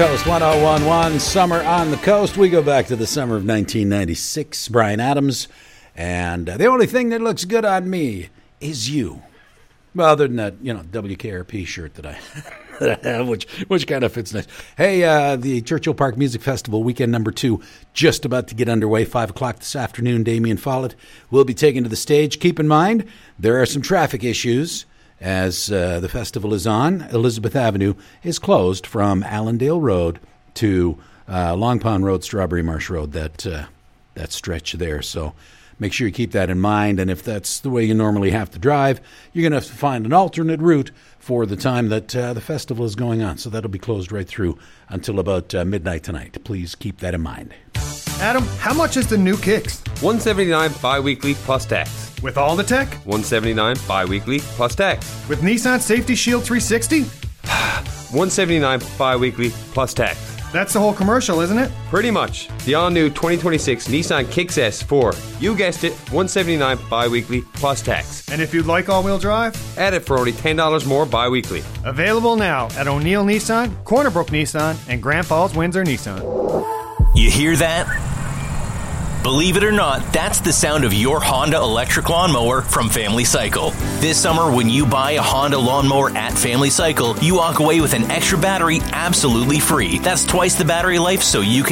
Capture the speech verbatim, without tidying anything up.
Coast one oh one one, Summer on the Coast. We go back to the summer of nineteen ninety-six. Bryan Adams. And uh, the only thing that looks good on me is you. Well, other than that, you know, W K R P shirt that I, that I have, which, which kind of fits nice. Hey, uh, the Churchill Park Music Festival, weekend number two, just about to get underway. Five o'clock this afternoon, Damien Follett will be taken to the stage. Keep in mind, there are some traffic issues as uh, the festival is on. Elizabeth Avenue is closed from Allendale Road to uh, Long Pond Road, Strawberry Marsh Road, that uh, that stretch there. So make sure you keep that in mind. And if that's the way you normally have to drive, you're going to have to find an alternate route for the time that uh, the festival is going on. So that'll be closed right through until about uh, midnight tonight. Please keep that in mind. Adam, how much is the new Kicks? one seventy-nine bi-weekly plus tax. With all the tech? one seventy-nine bi-weekly plus tax. With Nissan Safety Shield three sixty? one seventy-nine bi-weekly plus tax. That's the whole commercial, isn't it? Pretty much. The all-new twenty twenty-six Nissan Kicks S four. You guessed it, one seventy-nine bi-weekly plus tax. And if you'd like all-wheel drive? Add it for only ten dollars more bi-weekly. Available now at O'Neill Nissan, Corner Brook Nissan, and Grand Falls Windsor Nissan. You hear that? Believe it or not, that's the sound of your Honda electric lawnmower from Family Cycle. This summer, when you buy a Honda lawnmower at Family Cycle, you walk away with an extra battery absolutely free. That's twice the battery life, so you can